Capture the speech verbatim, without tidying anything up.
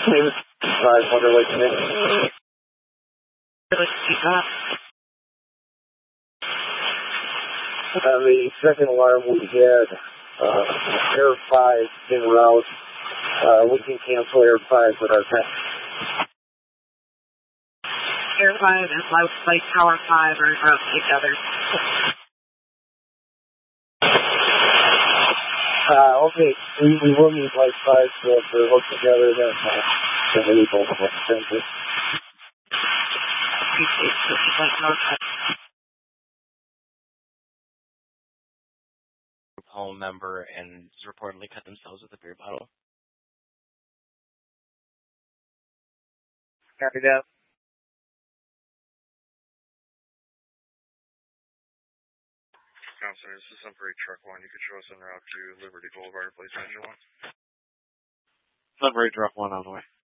Five Wonder Lake Nick. On the second alarm, we had uh, Air five en route. Uh, we can cancel Air five with our tech. Air five and Flight Tower five are in route together. Uh, okay, we, we will need Flight five to, to work together then. Uh, we both have thank you. Home member and reportedly cut themselves with a beer bottle. Copy that. Counselor, this is Sunbury Truck one. You could show us en route to Liberty Boulevard, please, engine one. Sunbury Truck one on the way.